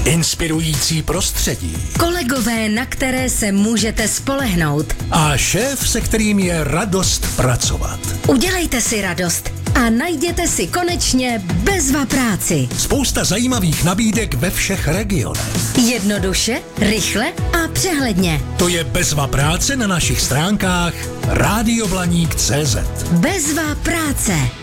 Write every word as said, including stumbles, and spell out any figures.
inspirující prostředí kolegové, na které se můžete spolehnout a šéf, se kterým je radost pracovat. Udělejte si radost a najděte si konečně Bezva práci. Spousta zajímavých nabídek ve všech regionech. Jednoduše, rychle a přehledně. To je Bezva práce na našich stránkách rádio blaník tečka cé zet. Bezva práce.